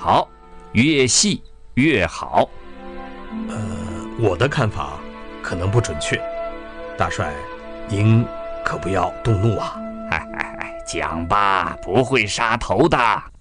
好，越细越好。 我的看法可能不准确，大帅，您可不要动怒啊！ 讲吧，不会杀头的。